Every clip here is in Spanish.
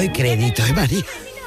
el crédito, María.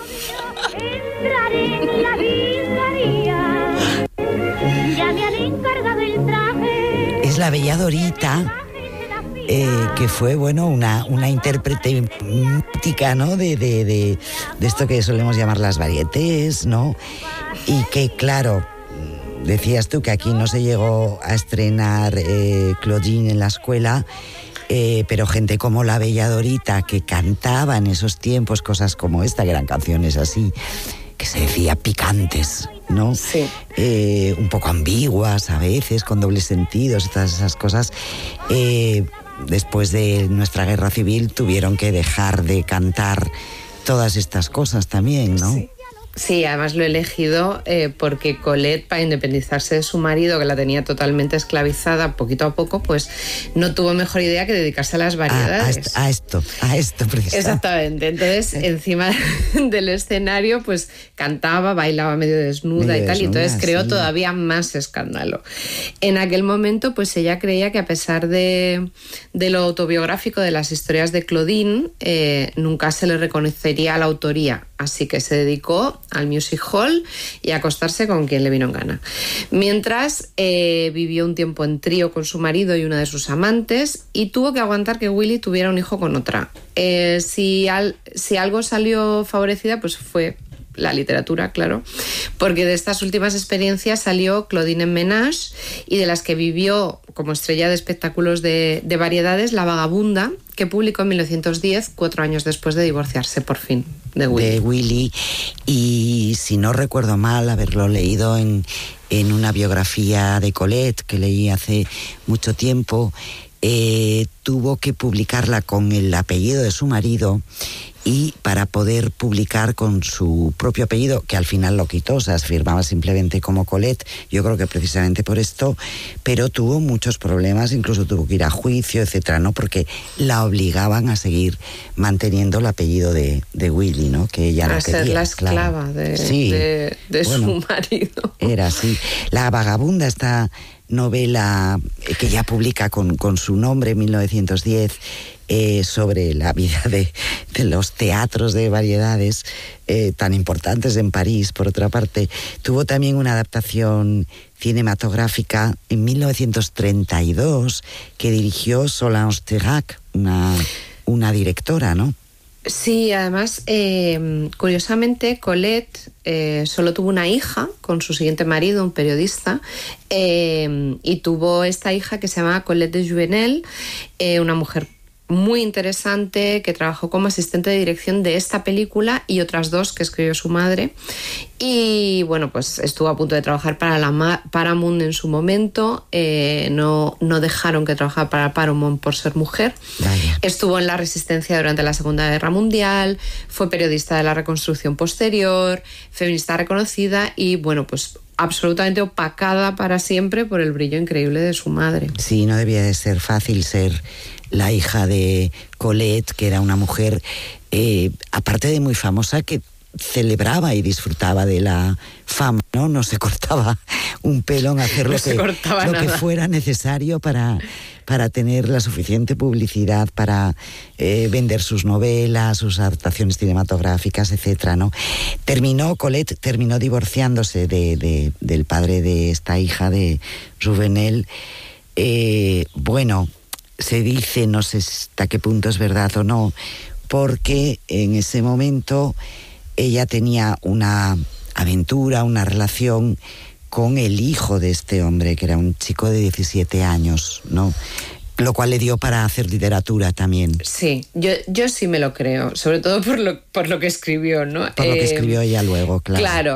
Entraré en la vigaría. Ya me han encargado el traje. Es la bella Dorita, que fue, bueno, una intérprete mítica, ¿no? De esto que solemos llamar las varietés, ¿no? Y que, claro, decías tú que aquí no se llegó a estrenar Claudine en la escuela, pero gente como la bella Dorita, que cantaba en esos tiempos cosas como esta, que eran canciones así, que se decía picantes, ¿no? Sí. Un poco ambiguas a veces, con dobles sentidos, todas esas cosas. Después de nuestra guerra civil tuvieron que dejar de cantar todas estas cosas también, ¿no? Sí. Sí, además lo he elegido porque Colette, para independizarse de su marido, que la tenía totalmente esclavizada poquito a poco, pues no tuvo mejor idea que dedicarse a las variedades. A esto precisamente. Exactamente. Entonces, encima del escenario, pues cantaba, bailaba medio desnuda y tal, y entonces creó todavía más escándalo. En aquel momento, pues ella creía que a pesar de lo autobiográfico de las historias de Claudine, nunca se le reconocería la autoría, así que se dedicó al music hall y a acostarse con quien le vino en gana. Mientras vivió un tiempo en trío con su marido y una de sus amantes y tuvo que aguantar que Willy tuviera un hijo con otra. Si algo salió favorecida, pues fue la literatura, claro, porque de estas últimas experiencias salió Claudine en Ménage, y de las que vivió como estrella de espectáculos de variedades, La Vagabunda, que publicó en 1910, 4 años después de divorciarse por fin de Willy. Y si no recuerdo mal, haberlo leído en una biografía de Colette que leí hace mucho tiempo, tuvo que publicarla con el apellido de su marido, y para poder publicar con su propio apellido, que al final lo quitó, o sea, se firmaba simplemente como Colette, yo creo que precisamente por esto, pero tuvo muchos problemas, incluso tuvo que ir a juicio, etcétera, ¿no? Porque la obligaban a seguir manteniendo el apellido de Willy, ¿no? Que ella no quería. A ser la esclava, claro, de su marido. Era así. La Vagabunda, esta novela que ya publica con su nombre en 1910, sobre la vida de los teatros de variedades tan importantes en París, por otra parte, tuvo también una adaptación cinematográfica en 1932 que dirigió Solange Thérac, una directora, ¿no? Sí, además, curiosamente, Colette solo tuvo una hija con su siguiente marido, un periodista, y tuvo esta hija que se llama Colette de Juvenel, una mujer muy interesante que trabajó como asistente de dirección de esta película y otras 2 que escribió su madre, y bueno, pues estuvo a punto de trabajar para la Paramount en su momento, no dejaron que trabajara para Paramount por ser mujer. Vaya. Estuvo en la Resistencia durante la Segunda Guerra Mundial, fue periodista de la Reconstrucción Posterior, feminista reconocida y bueno, pues absolutamente opacada para siempre por el brillo increíble de su madre. Sí, no debía de ser fácil ser la hija de Colette, que era una mujer, aparte de muy famosa, que celebraba y disfrutaba de la fama, ¿no? No se cortaba un pelo en hacer lo que fuera necesario para tener la suficiente publicidad para vender sus novelas, sus adaptaciones cinematográficas, etcétera, ¿no? Colette terminó divorciándose del padre de esta hija de Juvenel. Bueno, se dice, no sé hasta qué punto es verdad o no, porque en ese momento ella tenía una aventura, una relación con el hijo de este hombre, que era un chico de 17 años, ¿no? Lo cual le dio para hacer literatura también. Sí, yo sí me lo creo, sobre todo por lo que escribió, ¿no? Por lo que escribió ella luego, claro. Claro,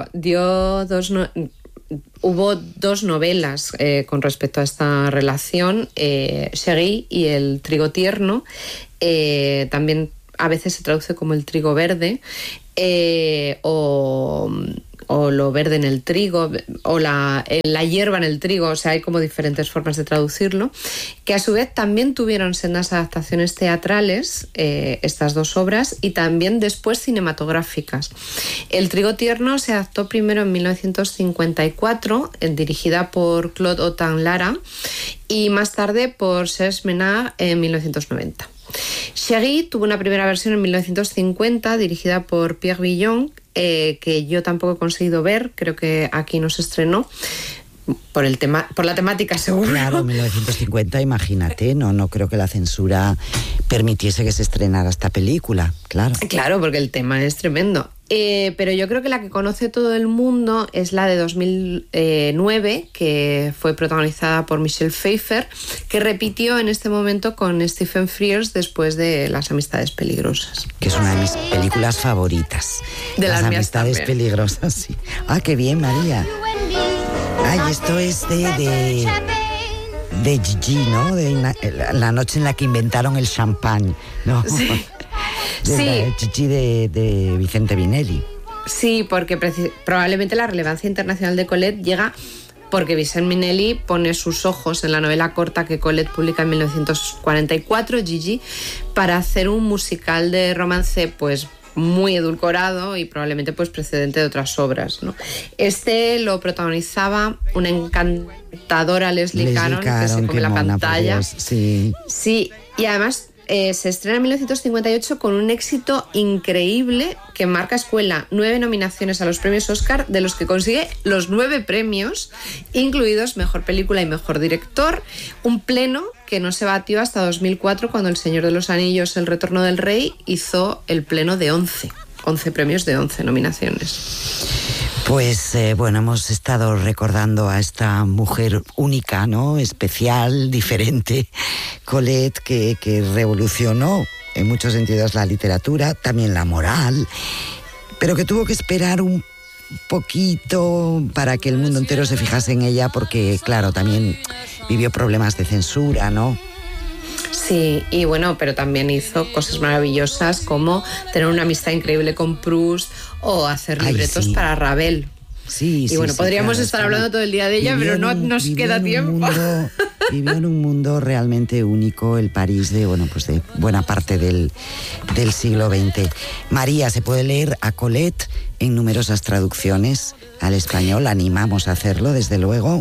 hubo 2 novelas con respecto a esta relación, Chérie y El trigo tierno, también a veces se traduce como El trigo verde, o lo verde en el trigo, o la hierba en el trigo, o sea, hay como diferentes formas de traducirlo, que a su vez también tuvieron sendas adaptaciones teatrales, estas 2 obras, y también después cinematográficas. El trigo tierno se adaptó primero en 1954, dirigida por Claude Autant Lara, y más tarde por Serge Menard en 1990. Chérie tuvo una primera versión en 1950 dirigida por Pierre Villon, que yo tampoco he conseguido ver, creo que aquí no se estrenó. Por la temática, seguro. Claro, 1950, imagínate, no creo que la censura permitiese que se estrenara esta película, claro. Claro, porque el tema es tremendo. Pero yo creo que la que conoce todo el mundo es la de 2009, que fue protagonizada por Michelle Pfeiffer, que repitió en este momento con Stephen Frears después de Las amistades peligrosas. Que es una de mis películas favoritas. De las amistades peligrosas, sí. Ah, qué bien, María. Ay, esto es de Gigi, ¿no? De la noche en la que inventaron el champán, ¿no? Sí. Gigi de Vicente Vinelli. Sí, porque probablemente la relevancia internacional de Colette llega porque Vicente Vinelli pone sus ojos en la novela corta que Colette publica en 1944, Gigi, para hacer un musical de romance, pues muy edulcorado y probablemente pues precedente de otras obras, ¿no? Este lo protagonizaba una encantadora Leslie Caron, que se come la pantalla. Sí, y además se estrena en 1958 con un éxito increíble que marca escuela, 9 nominaciones a los premios Oscar, de los que consigue los 9 premios, incluidos Mejor Película y Mejor Director, un pleno que no se batió hasta 2004, cuando El Señor de los Anillos, El Retorno del Rey, hizo el pleno de 11 premios de 11 nominaciones. Pues bueno, hemos estado recordando a esta mujer única, ¿no? Especial, diferente, Colette, que revolucionó en muchos sentidos la literatura, también la moral, pero que tuvo que esperar un poquito para que el mundo entero se fijase en ella, porque claro, también vivió problemas de censura, ¿no? Sí, y bueno, pero también hizo cosas maravillosas como tener una amistad increíble con Proust o hacer libretos para Ravel. Sí, y bueno, podríamos estar hablando todo el día de ella, pero no nos queda tiempo. Vivió en un mundo realmente único, el París de buena parte del siglo XX. María, se puede leer a Colette en numerosas traducciones al español, animamos a hacerlo, desde luego.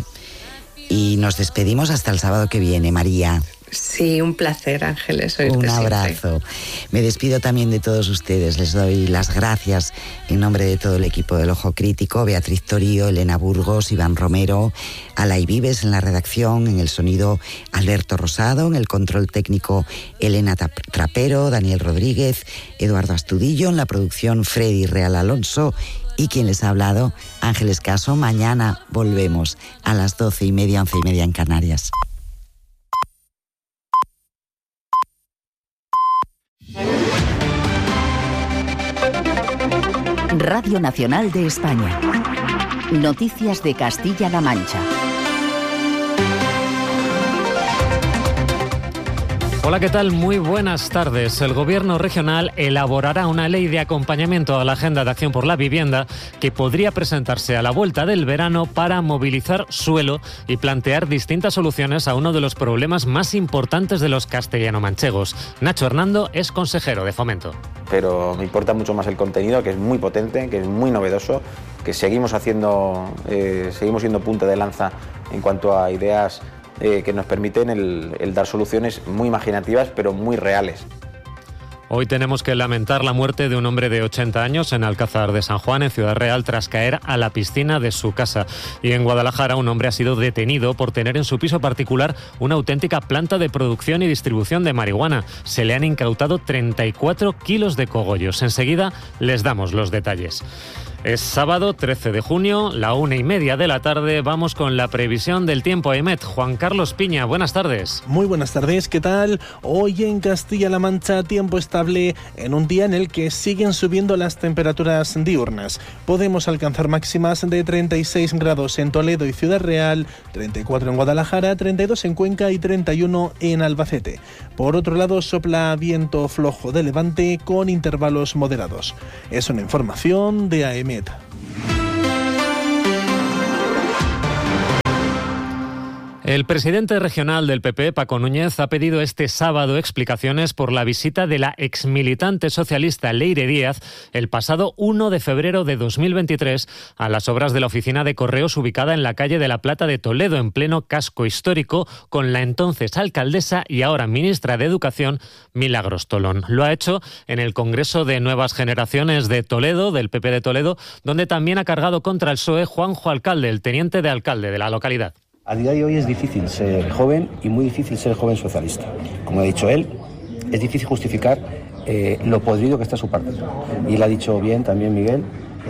Y nos despedimos hasta el sábado que viene, María. Sí, un placer, Ángeles. Un abrazo. Me despido también de todos ustedes. Les doy las gracias en nombre de todo el equipo del Ojo Crítico: Beatriz Torío, Elena Burgos, Iván Romero, Alay Vives en la redacción, en el sonido Alberto Rosado, en el control técnico Elena Trapero, Daniel Rodríguez, Eduardo Astudillo, en la producción Freddy Real Alonso, y quien les ha hablado, Ángeles Caso. Mañana volvemos a las 12:30, 11:30 en Canarias. Radio Nacional de España. Noticias de Castilla-La Mancha. Hola, ¿qué tal? Muy buenas tardes. El Gobierno regional elaborará una ley de acompañamiento a la Agenda de Acción por la Vivienda que podría presentarse a la vuelta del verano para movilizar suelo y plantear distintas soluciones a uno de los problemas más importantes de los castellano-manchegos. Nacho Hernando es consejero de Fomento. Pero me importa mucho más el contenido, que es muy potente, que es muy novedoso, que seguimos siendo punta de lanza en cuanto a ideas que nos permiten el dar soluciones muy imaginativas pero muy reales. Hoy tenemos que lamentar la muerte de un hombre de 80 años en Alcázar de San Juan, en Ciudad Real, tras caer a la piscina de su casa. Y en Guadalajara, un hombre ha sido detenido por tener en su piso particular una auténtica planta de producción y distribución de marihuana. Se le han incautado 34 kilos de cogollos. Enseguida les damos los detalles. Es sábado 13 de junio, la 1:30 de la tarde. Vamos con la previsión del tiempo. EMET, Juan Carlos Piña, buenas tardes. Muy buenas tardes, ¿qué tal? Hoy en Castilla-La Mancha, tiempo estable en un día en el que siguen subiendo las temperaturas diurnas. Podemos alcanzar máximas de 36 grados en Toledo y Ciudad Real, 34 en Guadalajara, 32 en Cuenca y 31 en Albacete. Por otro lado, sopla viento flojo de levante con intervalos moderados. Es una información de AEMET. El presidente regional del PP, Paco Núñez, ha pedido este sábado explicaciones por la visita de la exmilitante socialista Leire Díaz el pasado 1 de febrero de 2023 a las obras de la oficina de correos ubicada en la calle de la Plata de Toledo, en pleno casco histórico, con la entonces alcaldesa y ahora ministra de Educación, Milagros Tolón. Lo ha hecho en el Congreso de Nuevas Generaciones de Toledo, del PP de Toledo, donde también ha cargado contra el PSOE Juanjo Alcalde, el teniente de alcalde de la localidad. A día de hoy es difícil ser joven y muy difícil ser joven socialista. Como ha dicho él, es difícil justificar lo podrido que está su partido. Y él ha dicho bien también, Miguel,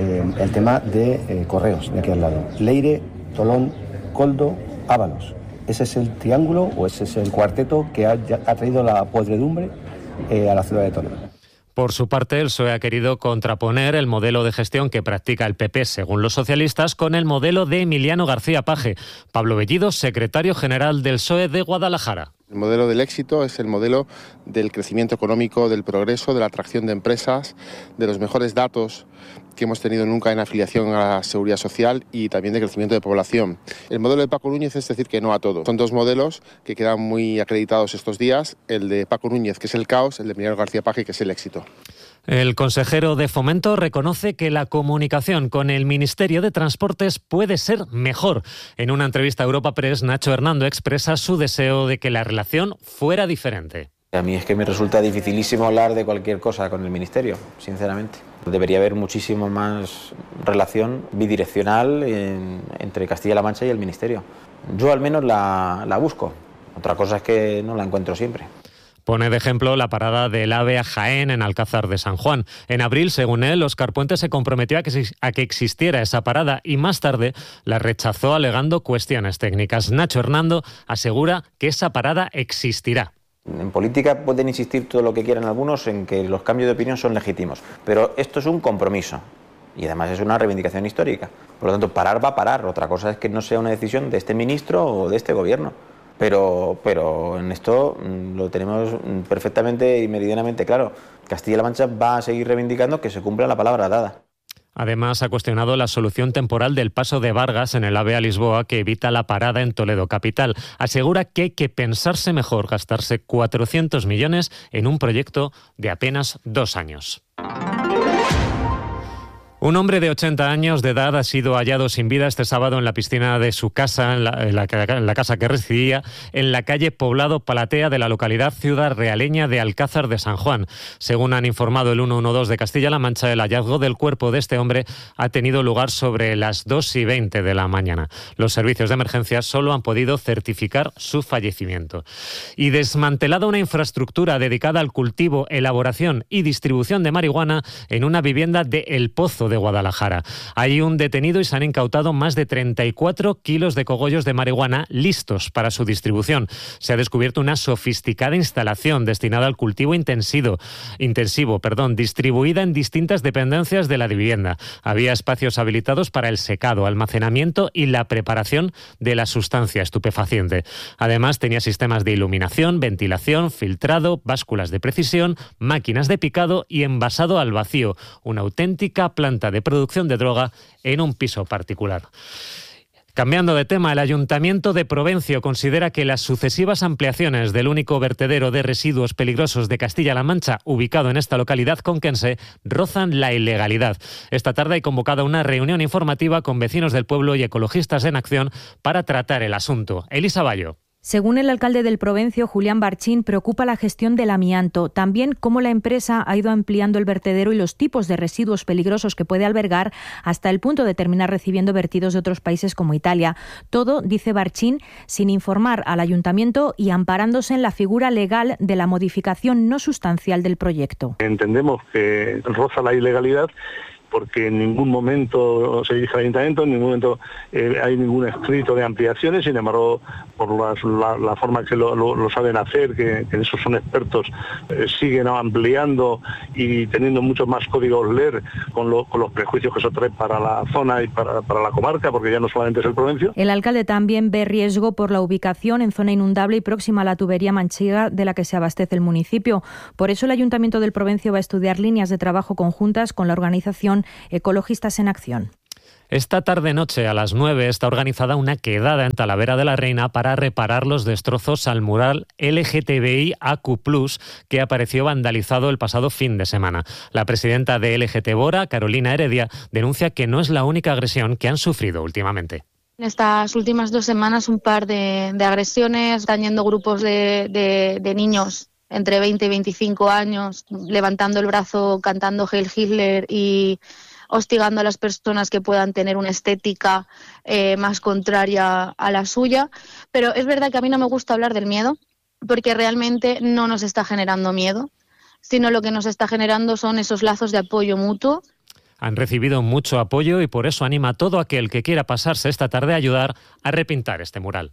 el tema de correos de aquí al lado. Leire, Tolón, Coldo, Ábalos. Ese es el triángulo o ese es el cuarteto que ha traído la podredumbre a la ciudad de Toledo. Por su parte, el PSOE ha querido contraponer el modelo de gestión que practica el PP, según los socialistas, con el modelo de Emiliano García Paje. Pablo Bellido, secretario general del PSOE de Guadalajara. El modelo del éxito es el modelo del crecimiento económico, del progreso, de la atracción de empresas, de los mejores datos que hemos tenido nunca en afiliación a la seguridad social y también de crecimiento de población. El modelo de Paco Núñez es decir que no a todo. Son dos modelos que quedan muy acreditados estos días, el de Paco Núñez, que es el caos, el de Emiliano García Paje, que es el éxito. El consejero de Fomento reconoce que la comunicación con el Ministerio de Transportes puede ser mejor. En una entrevista a Europa Press, Nacho Hernando expresa su deseo de que la relación fuera diferente. A mí es que me resulta dificilísimo hablar de cualquier cosa con el Ministerio, sinceramente. Debería haber muchísimo más relación bidireccional entre Castilla-La Mancha y el Ministerio. Yo al menos la busco. Otra cosa es que no la encuentro siempre. Pone de ejemplo la parada del AVE a Jaén en Alcázar de San Juan. En abril, según él, Óscar Puente se comprometió a que existiera esa parada y más tarde la rechazó alegando cuestiones técnicas. Nacho Hernando asegura que esa parada existirá. En política pueden insistir todo lo que quieran algunos en que los cambios de opinión son legítimos, pero esto es un compromiso y además es una reivindicación histórica. Por lo tanto, parar va a parar. Otra cosa es que no sea una decisión de este ministro o de este gobierno. Pero en esto lo tenemos perfectamente y meridianamente claro. Castilla-La Mancha va a seguir reivindicando que se cumpla la palabra dada. Además, ha cuestionado la solución temporal del paso de Vargas en el AVE a Lisboa que evita la parada en Toledo capital. Asegura que hay que pensarse mejor gastarse 400 millones en un proyecto de apenas 2 años. Un hombre de 80 años de edad ha sido hallado sin vida este sábado en la piscina de su casa, en la casa que residía, en la calle Poblado Palatea de la localidad ciudad realeña de Alcázar de San Juan. Según han informado el 112 de Castilla-La Mancha, el hallazgo del cuerpo de este hombre ha tenido lugar sobre las 2:20 de la mañana. Los servicios de emergencia solo han podido certificar su fallecimiento. Y desmantelada una infraestructura dedicada al cultivo, elaboración y distribución de marihuana en una vivienda de El Pozo de Guadalajara. Hay un detenido y se han incautado más de 34 kilos de cogollos de marihuana listos para su distribución. Se ha descubierto una sofisticada instalación destinada al cultivo intensivo, distribuida en distintas dependencias de la vivienda. Había espacios habilitados para el secado, almacenamiento y la preparación de la sustancia estupefaciente. Además, tenía sistemas de iluminación, ventilación, filtrado, básculas de precisión, máquinas de picado y envasado al vacío. Una auténtica planta de producción de droga en un piso particular. Cambiando de tema, el Ayuntamiento de Provencio considera que las sucesivas ampliaciones del único vertedero de residuos peligrosos de Castilla-La Mancha, ubicado en esta localidad conquense, rozan la ilegalidad. Esta tarde hay convocada una reunión informativa con vecinos del pueblo y ecologistas en acción para tratar el asunto. Elisa Bayo. Según el alcalde del Provencio, Julián Barchín, preocupa la gestión del amianto, también cómo la empresa ha ido ampliando el vertedero y los tipos de residuos peligrosos que puede albergar hasta el punto de terminar recibiendo vertidos de otros países como Italia. Todo, dice Barchín, sin informar al ayuntamiento y amparándose en la figura legal de la modificación no sustancial del proyecto. Entendemos que roza la ilegalidad porque en ningún momento se dirige al ayuntamiento, en ningún momento hay ningún escrito de ampliaciones. Sin embargo, por la forma que lo saben hacer, que en eso son expertos, siguen ampliando y teniendo muchos más códigos LER con los prejuicios que eso trae para la zona y para la comarca, porque ya no solamente es el Provencio. El alcalde también ve riesgo por la ubicación en zona inundable y próxima a la tubería manchega de la que se abastece el municipio. Por eso el Ayuntamiento del Provencio va a estudiar líneas de trabajo conjuntas con la organización Ecologistas en Acción. Esta tarde-noche a las 9 está organizada una quedada en Talavera de la Reina para reparar los destrozos al mural LGTBIAQ+, que apareció vandalizado el pasado fin de semana. La presidenta de LGT Bora, Carolina Heredia, denuncia que no es la única agresión que han sufrido últimamente. En estas últimas 2 semanas un par de agresiones, están yendo grupos de niños entre 20 y 25 años, levantando el brazo, cantando Heil Hitler y hostigando a las personas que puedan tener una estética más contraria a la suya. Pero es verdad que a mí no me gusta hablar del miedo, porque realmente no nos está generando miedo, sino lo que nos está generando son esos lazos de apoyo mutuo. Han recibido mucho apoyo y por eso anima a todo aquel que quiera pasarse esta tarde a ayudar a repintar este mural.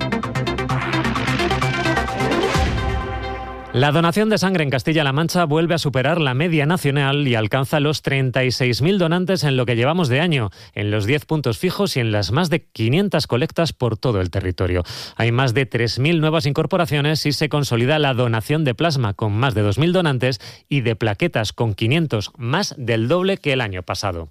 La donación de sangre en Castilla-La Mancha vuelve a superar la media nacional y alcanza los 36.000 donantes en lo que llevamos de año, en los 10 puntos fijos y en las más de 500 colectas por todo el territorio. Hay más de 3.000 nuevas incorporaciones y se consolida la donación de plasma con más de 2.000 donantes y de plaquetas con 500, más del doble que el año pasado.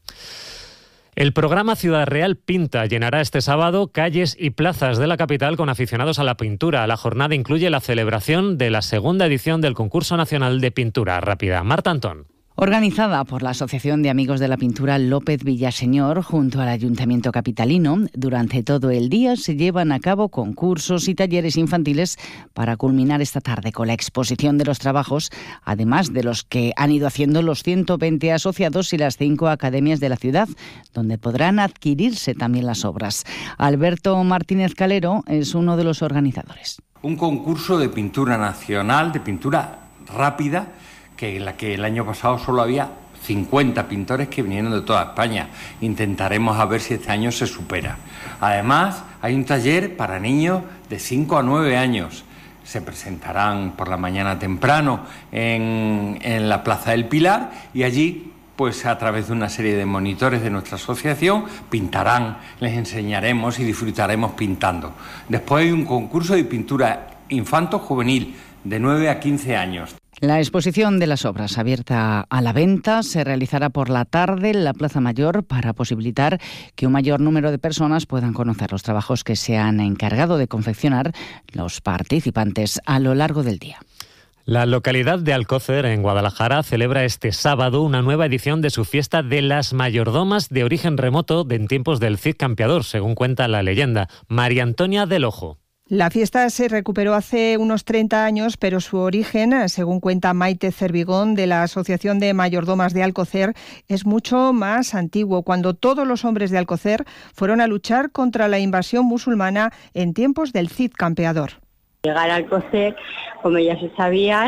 El programa Ciudad Real Pinta llenará este sábado calles y plazas de la capital con aficionados a la pintura. La jornada incluye la celebración de la segunda edición del Concurso Nacional de Pintura Rápida. Marta Antón. Organizada por la Asociación de Amigos de la Pintura López Villaseñor junto al Ayuntamiento capitalino, durante todo el día se llevan a cabo concursos y talleres infantiles para culminar esta tarde con la exposición de los trabajos, además de los que han ido haciendo los 120 asociados y las 5 academias de la ciudad, donde podrán adquirirse también las obras. Alberto Martínez Calero es uno de los organizadores. Un concurso de pintura nacional, de pintura rápida, que en la que el año pasado solo había 50 pintores que vinieron de toda España. Intentaremos a ver si este año se supera. Además, hay un taller para niños de 5 a 9 años. Se presentarán por la mañana temprano en la Plaza del Pilar y allí, pues a través de una serie de monitores de nuestra asociación, pintarán, les enseñaremos y disfrutaremos pintando. Después hay un concurso de pintura infanto-juvenil de 9 a 15 años. La exposición de las obras abierta a la venta se realizará por la tarde en la Plaza Mayor para posibilitar que un mayor número de personas puedan conocer los trabajos que se han encargado de confeccionar los participantes a lo largo del día. La localidad de Alcócer, en Guadalajara, celebra este sábado una nueva edición de su fiesta de las mayordomas de origen remoto en tiempos del Cid Campeador, según cuenta la leyenda. María Antonia del Ojo. La fiesta se recuperó hace unos 30 años, pero su origen, según cuenta Maite Cervigón, de la Asociación de Mayordomas de Alcócer, es mucho más antiguo, cuando todos los hombres de Alcócer fueron a luchar contra la invasión musulmana en tiempos del Cid Campeador. Llegar a Alcócer, como ya se sabía,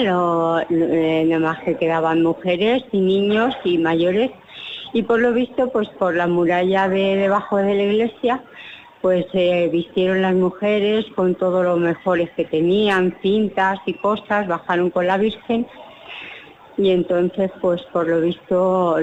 nada más que quedaban mujeres y niños y mayores, y por lo visto, pues por la muralla de debajo de la iglesia, pues vistieron las mujeres con todo lo mejores que tenían, cintas y cosas, bajaron con la Virgen y entonces pues por lo visto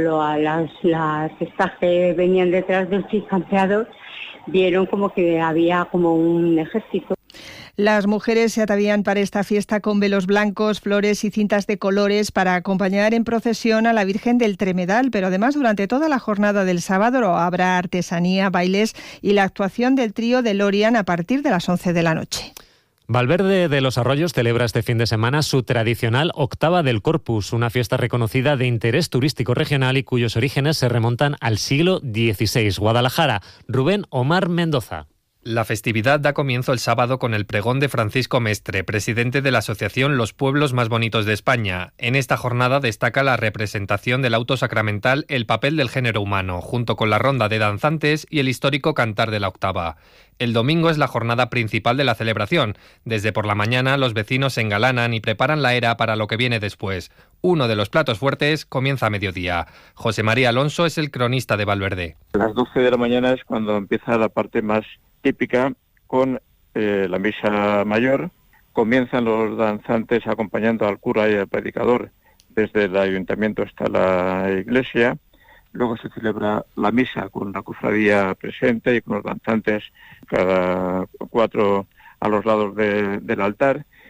las estas que venían detrás del Cid Campeador vieron como que había como un ejército. Las mujeres se atavían para esta fiesta con velos blancos, flores y cintas de colores para acompañar en procesión a la Virgen del Tremedal, pero además durante toda la jornada del sábado habrá artesanía, bailes y la actuación del trío de Lorian a partir de las 11 de la noche. Valverde de los Arroyos celebra este fin de semana su tradicional Octava del Corpus, una fiesta reconocida de interés turístico regional y cuyos orígenes se remontan al siglo XVI. Guadalajara, Rubén Omar Mendoza. La festividad da comienzo el sábado con el pregón de Francisco Mestre, presidente de la asociación Los Pueblos Más Bonitos de España. En esta jornada destaca la representación del auto sacramental El papel del género humano, junto con la ronda de danzantes y el histórico cantar de la octava. El domingo es la jornada principal de la celebración. Desde por la mañana los vecinos se engalanan y preparan la era para lo que viene después. Uno de los platos fuertes comienza a mediodía. José María Alonso es el cronista de Valverde. A las 12 de la mañana es cuando empieza la parte más típica con la misa mayor. Comienzan los danzantes acompañando al cura y al predicador desde el ayuntamiento hasta la iglesia. Luego se celebra la misa con la cofradía presente y con los danzantes cada 4 a los lados del altar.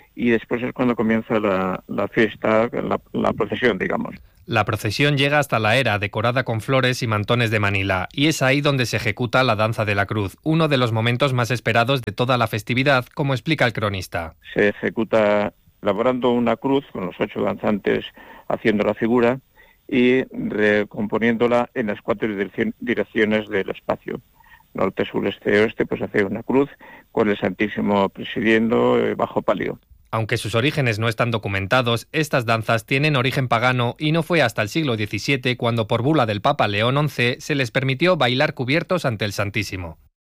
y después es cuando comienza la fiesta, la procesión, digamos. La procesión llega hasta la era, decorada con flores y mantones de Manila, y es ahí donde se ejecuta la danza de la cruz, uno de los momentos más esperados de toda la festividad, como explica el cronista. Se ejecuta elaborando una cruz con los 8 danzantes haciendo la figura y recomponiéndola en las 4 direcciones del espacio. Norte, sur, este, oeste, pues hace una cruz con el Santísimo presidiendo bajo palio. Aunque sus orígenes no están documentados, estas danzas tienen origen pagano y no fue hasta el siglo XVII cuando por bula del Papa León XI se les permitió bailar cubiertos ante el Santísimo.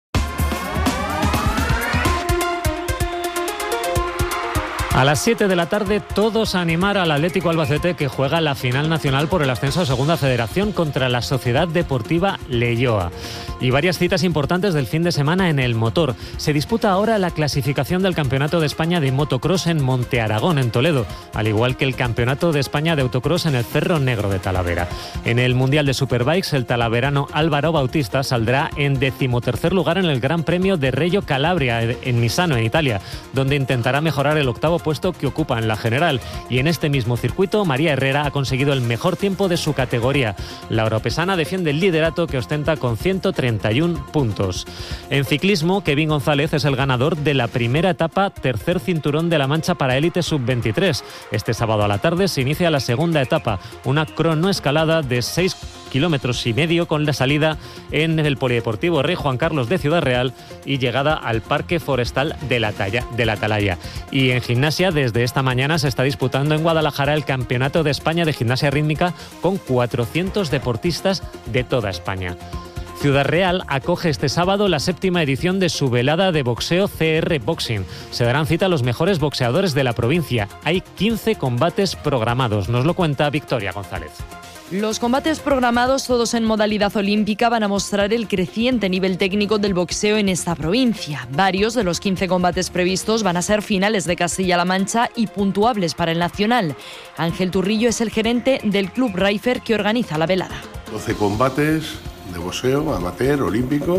A las 7 de la tarde, todos a animar al Atlético Albacete, que juega la final nacional por el ascenso a Segunda Federación contra la Sociedad Deportiva Leioa. Y varias citas importantes del fin de semana en el motor. Se disputa ahora la clasificación del Campeonato de España de Motocross en Monte Aragón, en Toledo, al igual que el Campeonato de España de Autocross en el Cerro Negro de Talavera. En el Mundial de Superbikes, el talaverano Álvaro Bautista saldrá en 13º lugar en el Gran Premio de Reggio Calabria, en Misano, en Italia, donde intentará mejorar el octavo puesto que ocupa en la general. Y en este mismo circuito, María Herrera ha conseguido el mejor tiempo de su categoría. La oropesana defiende el liderato, que ostenta con 131 puntos. En ciclismo, Kevin González es el ganador de la primera etapa, tercer cinturón de la Mancha para élite sub-23. Este sábado a la tarde se inicia la segunda etapa, una cronoescalada de 6,5 kilómetros con la salida en el Polideportivo Rey Juan Carlos de Ciudad Real y llegada al Parque Forestal de la Atalaya. Y en gimnasia, desde esta mañana se está disputando en Guadalajara el Campeonato de España de Gimnasia Rítmica con 400 deportistas de toda España. Ciudad Real acoge este sábado la 7ª edición de su velada de boxeo CR Boxing. Se darán cita a los mejores boxeadores de la provincia. Hay 15 combates programados. Nos lo cuenta Victoria González. Los combates programados, todos en modalidad olímpica, van a mostrar el creciente nivel técnico del boxeo en esta provincia. Varios de los 15 combates previstos van a ser finales de Castilla-La Mancha y puntuables para el nacional. Ángel Turrillo es el gerente del Club Raifer que organiza la velada. 12 combates de boxeo amateur, olímpico,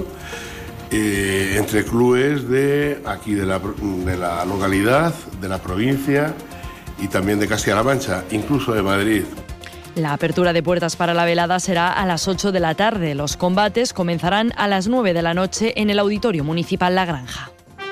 entre clubes de aquí de la localidad, de la provincia y también de Castilla-La Mancha, incluso de Madrid. La apertura de puertas para la velada será a las 8 de la tarde. Los combates comenzarán a las 9 de la noche en el Auditorio Municipal La Granja.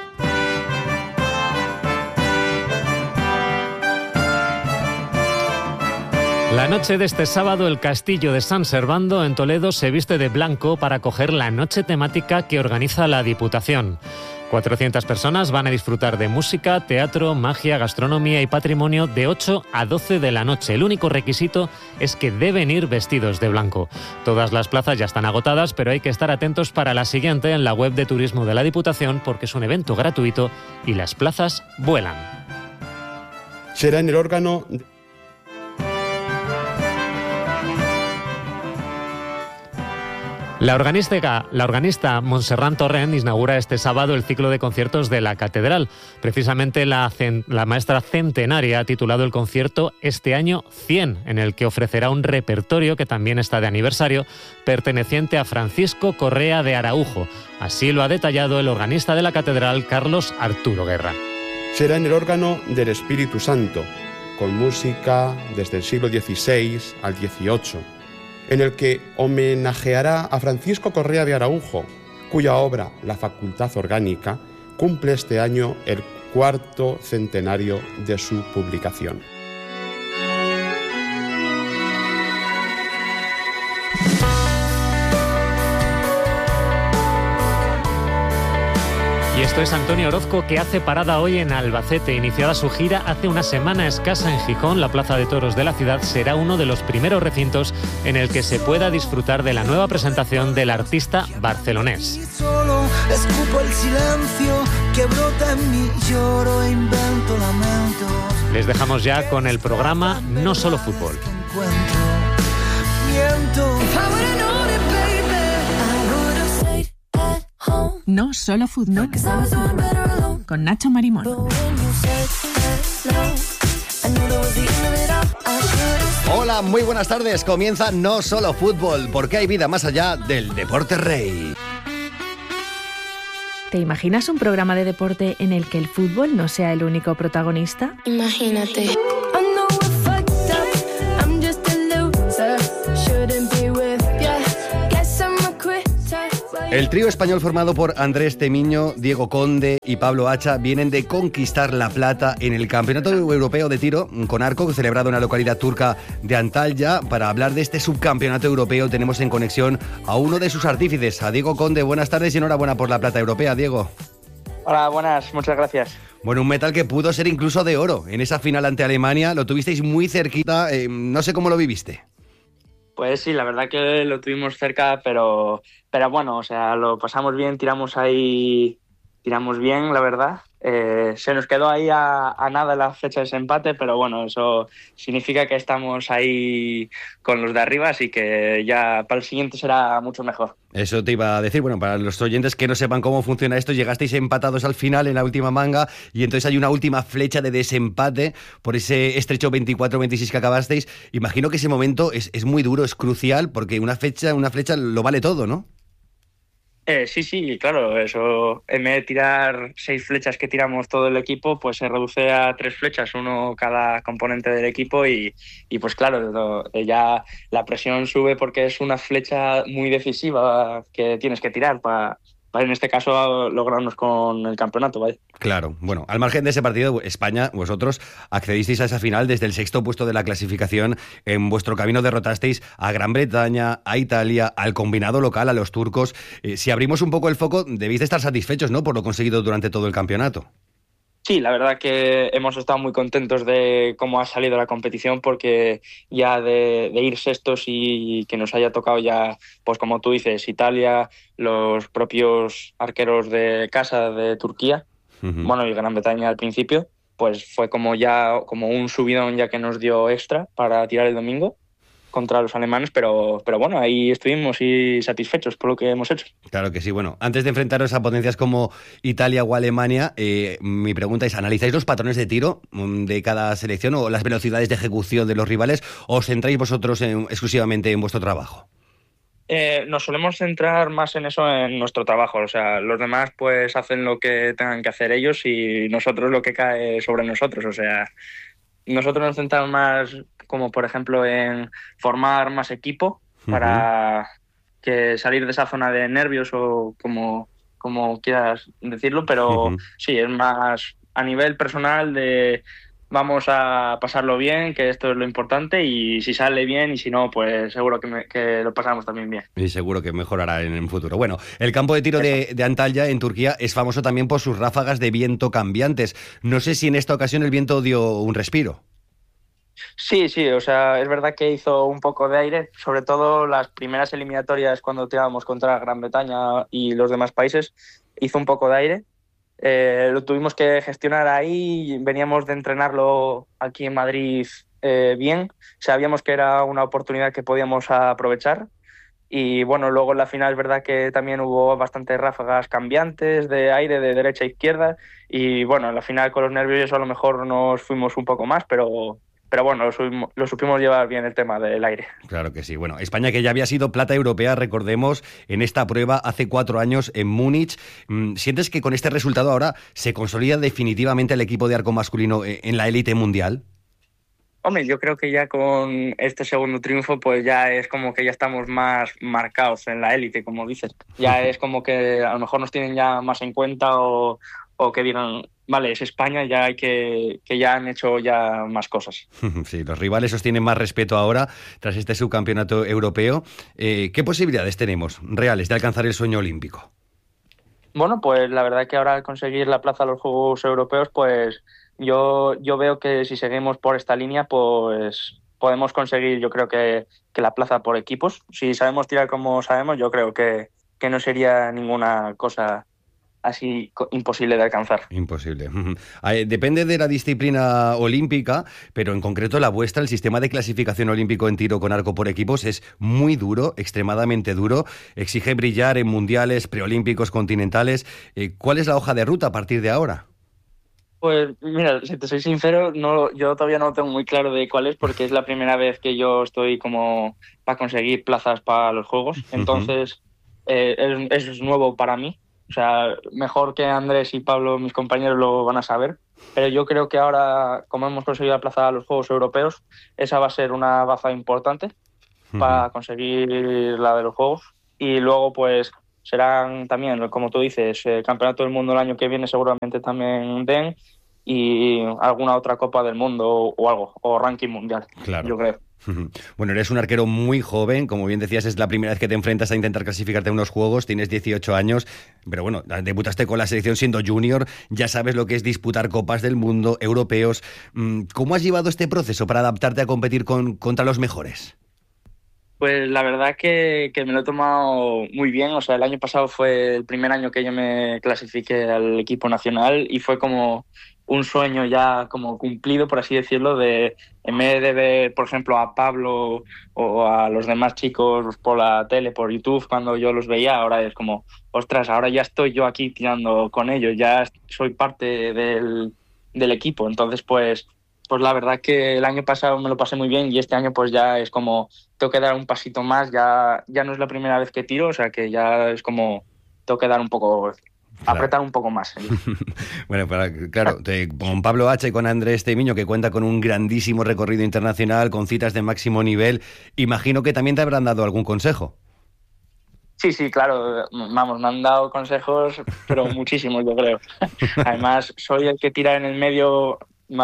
La noche de este sábado, el Castillo de San Servando en Toledo se viste de blanco para acoger la noche temática que organiza la Diputación. 400 personas van a disfrutar de música, teatro, magia, gastronomía y patrimonio de 8 a 12 de la noche. El único requisito es que deben ir vestidos de blanco. Todas las plazas ya están agotadas, pero hay que estar atentos para la siguiente en la web de turismo de la Diputación, porque es un evento gratuito y las plazas vuelan. Será en el órgano... La organista Montserrat Torrent inaugura este sábado el ciclo de conciertos de la Catedral. Precisamente la maestra centenaria ha titulado el concierto Este año 100, en el que ofrecerá un repertorio que también está de aniversario, perteneciente a Francisco Correa de Araujo. Así lo ha detallado el organista de la Catedral, Carlos Arturo Guerra. Será en el órgano del Espíritu Santo, con música desde el siglo XVI al XVIII. En el que homenajeará a Francisco Correa de Araujo, cuya obra, La Facultad Orgánica, cumple este año el 4º centenario de su publicación. Y esto es Antonio Orozco, que hace parada hoy en Albacete. Iniciada su gira hace una semana escasa en Gijón, la Plaza de Toros de la ciudad será uno de los primeros recintos en el que se pueda disfrutar de la nueva presentación del artista barcelonés. Solo escupo el silencio que brota en mí, lloro e invento lamentos. Les dejamos ya con el programa No Solo Fútbol. No Solo Fútbol, con Nacho Marimón. Hola, muy buenas tardes. Comienza No Solo Fútbol, porque hay vida más allá del deporte rey. ¿Te imaginas un programa de deporte en el que el fútbol no sea el único protagonista? Imagínate. El trío español formado por Andrés Temiño, Diego Conde y Pablo Hacha vienen de conquistar la plata en el Campeonato Europeo de Tiro con Arco, celebrado en la localidad turca de Antalya. Para hablar de este subcampeonato europeo tenemos en conexión a uno de sus artífices, a Diego Conde. Buenas tardes y enhorabuena por la plata europea, Diego. Hola, buenas, muchas gracias. Bueno, un metal que pudo ser incluso de oro en esa final ante Alemania. Lo tuvisteis muy cerquita, no sé cómo lo viviste. Pues sí, la verdad que lo tuvimos cerca, pero bueno, o sea, lo pasamos bien, tiramos bien, la verdad. Se nos quedó ahí a nada la fecha de ese empate, pero bueno, eso significa que estamos ahí con los de arriba, así que ya para el siguiente será mucho mejor. Eso te iba a decir, bueno, para los oyentes que no sepan cómo funciona esto, llegasteis empatados al final en la última manga y entonces hay una última flecha de desempate por ese estrecho 24-26 que acabasteis. Imagino que ese momento es muy duro, es crucial, porque una flecha lo vale todo, ¿no? Sí, claro, eso en vez de tirar 6 flechas que tiramos todo el equipo, pues se reduce a 3 flechas, uno cada componente del equipo y pues claro, ya la presión sube porque es una flecha muy decisiva que tienes que tirar para en este caso lograrnos con el campeonato, ¿vale? Claro, bueno, al margen de ese partido, España, vosotros accedisteis a esa final desde el 6º puesto de la clasificación. En vuestro camino derrotasteis a Gran Bretaña, a Italia, al combinado local, a los turcos. Si abrimos un poco el foco, debéis de estar satisfechos, ¿no?, por lo conseguido durante todo el campeonato. Sí, la verdad que hemos estado muy contentos de cómo ha salido la competición, porque ya de ir sextos y que nos haya tocado ya, pues como tú dices, Italia, los propios arqueros de casa de Turquía, bueno, y Gran Bretaña al principio, pues fue como un subidón ya que nos dio extra para tirar el domingo contra los alemanes, pero bueno, ahí estuvimos y satisfechos por lo que hemos hecho. Claro que sí. Bueno, antes de enfrentaros a potencias como Italia o Alemania, mi pregunta es, ¿analizáis los patrones de tiro de cada selección o las velocidades de ejecución de los rivales, o os centráis vosotros exclusivamente en vuestro trabajo? Nos solemos centrar más en eso, en nuestro trabajo. O sea, los demás pues hacen lo que tengan que hacer ellos y nosotros lo que cae sobre nosotros. O sea, nosotros nos centramos más, como por ejemplo, en formar más equipo para que salir de esa zona de nervios o como quieras decirlo, pero sí, es más a nivel personal de vamos a pasarlo bien, que esto es lo importante, y si sale bien y si no, pues seguro que lo pasamos también bien. Y seguro que mejorará en el futuro. Bueno, el campo de tiro de Antalya, en Turquía, es famoso también por sus ráfagas de viento cambiantes. No sé si en esta ocasión el viento dio un respiro. Sí, o sea, es verdad que hizo un poco de aire, sobre todo las primeras eliminatorias cuando tirábamos contra Gran Bretaña y los demás países, hizo un poco de aire. Lo tuvimos que gestionar ahí, veníamos de entrenarlo aquí en Madrid bien, sabíamos que era una oportunidad que podíamos aprovechar y bueno, luego en la final es verdad que también hubo bastantes ráfagas cambiantes de aire de derecha a izquierda y bueno, en la final con los nervios a lo mejor nos fuimos un poco más, pero bueno, lo supimos llevar bien el tema del aire. Claro que sí. Bueno, España, que ya había sido plata europea, recordemos, en esta prueba hace 4 años en Múnich. ¿Sientes que con este resultado ahora se consolida definitivamente el equipo de arco masculino en la élite mundial? Hombre, yo creo que ya con este segundo triunfo pues ya es como que ya estamos más marcados en la élite, como dices. Ya es como que a lo mejor nos tienen ya más en cuenta o que digan, vale, es España, ya hay que ya han hecho ya más cosas. Sí, los rivales os tienen más respeto ahora tras este subcampeonato europeo. ¿Qué posibilidades tenemos reales de alcanzar el sueño olímpico? Bueno, pues la verdad que ahora al conseguir la plaza a los Juegos Europeos, pues yo veo que si seguimos por esta línea, pues podemos conseguir, yo creo que la plaza por equipos. Si sabemos tirar como sabemos, yo creo que no sería ninguna cosa así imposible de alcanzar. Imposible. Depende de la disciplina olímpica, pero en concreto la vuestra, el sistema de clasificación olímpico en tiro con arco por equipos es muy duro, extremadamente duro. Exige brillar en mundiales, preolímpicos, continentales. ¿Cuál es la hoja de ruta a partir de ahora? Pues mira, si te soy sincero, yo todavía no tengo muy claro de cuál es, porque es la primera vez que yo estoy como para conseguir plazas para los Juegos. Entonces, es nuevo para mí. O sea, mejor que Andrés y Pablo, mis compañeros, lo van a saber. Pero yo creo que ahora, como hemos conseguido aplazar a los Juegos Europeos, esa va a ser una baza importante para conseguir la de los Juegos. Y luego, pues, serán también, como tú dices, el Campeonato del Mundo el año que viene seguramente también den, y alguna otra Copa del Mundo o algo, o ranking mundial, claro. Yo creo. Bueno, eres un arquero muy joven, como bien decías, es la primera vez que te enfrentas a intentar clasificarte en unos Juegos, tienes 18 años, pero bueno, debutaste con la selección siendo junior, ya sabes lo que es disputar Copas del Mundo, europeos. ¿Cómo has llevado este proceso para adaptarte a competir contra los mejores? Pues la verdad que me lo he tomado muy bien. O sea, el año pasado fue el primer año que yo me clasifiqué al equipo nacional y fue como un sueño ya como cumplido, por así decirlo, de en vez de ver, por ejemplo, a Pablo o a los demás chicos por la tele, por YouTube, cuando yo los veía, ahora es como, ostras, ahora ya estoy yo aquí tirando con ellos, ya soy parte del equipo. Entonces, pues la verdad que el año pasado me lo pasé muy bien y este año pues ya es como tengo que dar un pasito más, ya no es la primera vez que tiro, o sea que ya es como tengo que dar un poco, apretar un poco más. Bueno, claro, con Pablo Hacha y con Andrés Temiño, que cuenta con un grandísimo recorrido internacional, con citas de máximo nivel, imagino que también te habrán dado algún consejo. Sí, claro, vamos, me han dado consejos, pero muchísimos, yo creo. Además, soy el que tira en el medio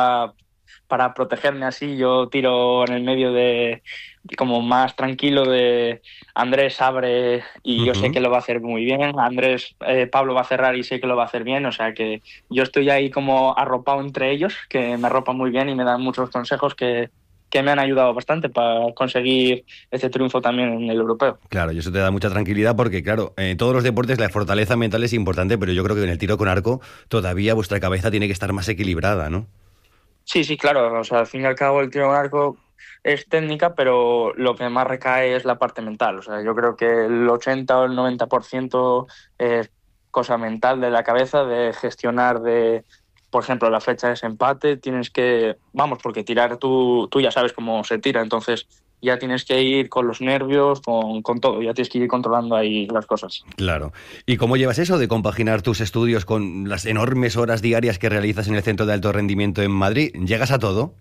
para protegerme así, yo tiro en el medio de como más tranquilo de Andrés abre y yo sé que lo va a hacer muy bien, Pablo va a cerrar y sé que lo va a hacer bien, o sea que yo estoy ahí como arropado entre ellos, que me arropan muy bien y me dan muchos consejos que me han ayudado bastante para conseguir este triunfo también en el europeo. Claro, y eso te da mucha tranquilidad porque, claro, en todos los deportes la fortaleza mental es importante, pero yo creo que en el tiro con arco todavía vuestra cabeza tiene que estar más equilibrada, ¿no? Sí, claro, o sea, al fin y al cabo el tiro con arco es técnica, pero lo que más recae es la parte mental. O sea, yo creo que el 80 o el 90% es cosa mental de la cabeza, de gestionar por ejemplo, la flecha de ese empate, tienes que, porque tirar tú ya sabes cómo se tira, entonces ya tienes que ir con los nervios, con todo, ya tienes que ir controlando ahí las cosas. Claro. ¿Y cómo llevas eso de compaginar tus estudios con las enormes horas diarias que realizas en el Centro de Alto Rendimiento en Madrid? ¿Llegas a todo?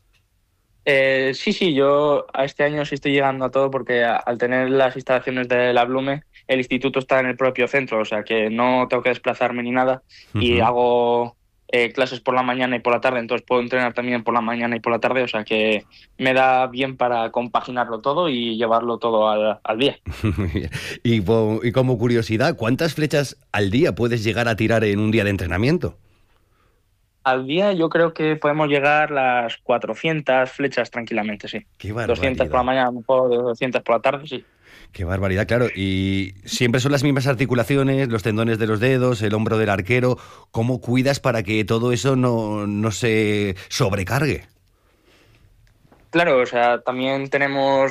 Sí, yo a este año sí estoy llegando a todo porque al tener las instalaciones de la Blume, el instituto está en el propio centro, o sea que no tengo que desplazarme ni nada y hago clases por la mañana y por la tarde, entonces puedo entrenar también por la mañana y por la tarde, o sea que me da bien para compaginarlo todo y llevarlo todo al día. Muy bien. Y como curiosidad, ¿cuántas flechas al día puedes llegar a tirar en un día de entrenamiento? Al día yo creo que podemos llegar a las 400 flechas tranquilamente, sí. Qué barbaridad. 200 por la mañana, un poco de 200 por la tarde, sí. Qué barbaridad, claro. Y siempre son las mismas articulaciones, los tendones de los dedos, el hombro del arquero. ¿Cómo cuidas para que todo eso no se sobrecargue? Claro, o sea, también tenemos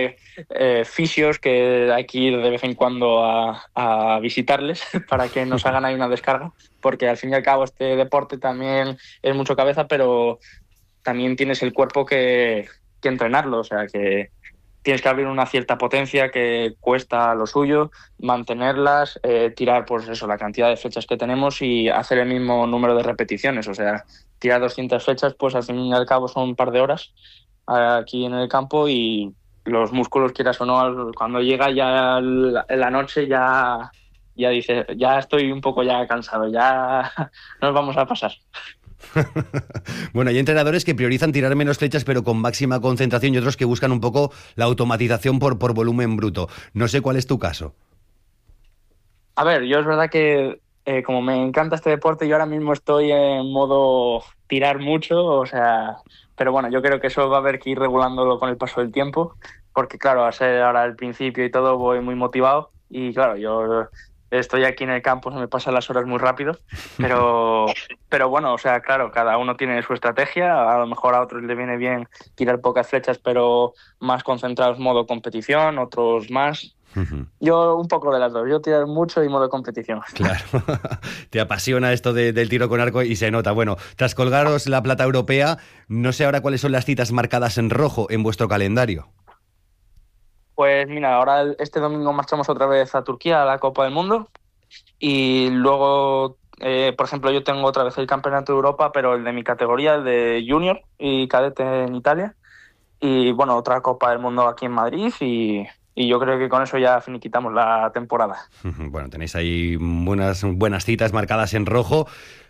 fisios que hay que ir de vez en cuando a visitarles para que nos hagan ahí una descarga, porque al fin y al cabo este deporte también es mucho cabeza, pero también tienes el cuerpo que entrenarlo, o sea, que tienes que abrir una cierta potencia que cuesta lo suyo, mantenerlas, tirar pues eso, la cantidad de flechas que tenemos y hacer el mismo número de repeticiones, o sea, tirar 200 flechas, pues al fin y al cabo son un par de horas aquí en el campo y los músculos, quieras o no, cuando llega ya la noche ya dices, ya estoy un poco ya cansado, ya nos vamos a pasar. Bueno, hay entrenadores que priorizan tirar menos flechas pero con máxima concentración y otros que buscan un poco la automatización por volumen bruto. No sé cuál es tu caso. A ver, yo es verdad que como me encanta este deporte, yo ahora mismo estoy en modo tirar mucho, o sea, pero bueno, yo creo que eso va a haber que ir regulándolo con el paso del tiempo, porque claro, a ser ahora el principio y todo voy muy motivado y claro, yo estoy aquí en el campo, se me pasan las horas muy rápido, pero bueno, o sea, claro, cada uno tiene su estrategia, a lo mejor a otros les viene bien tirar pocas flechas pero más concentrados modo competición, otros más. Yo un poco de las dos, yo tirar mucho y modo competición. Claro, te apasiona esto del tiro con arco y se nota. Bueno, tras colgaros la plata europea, no sé ahora cuáles son las citas marcadas en rojo en vuestro calendario. Pues mira, ahora este domingo marchamos otra vez a Turquía, a la Copa del Mundo, Y luego, por ejemplo, yo tengo otra vez el Campeonato de Europa, pero el de mi categoría, el de Junior y Cadete en Italia. Y bueno, otra Copa del Mundo aquí en Madrid y yo creo que con eso ya finiquitamos la temporada. Bueno, tenéis ahí buenas citas marcadas en rojo.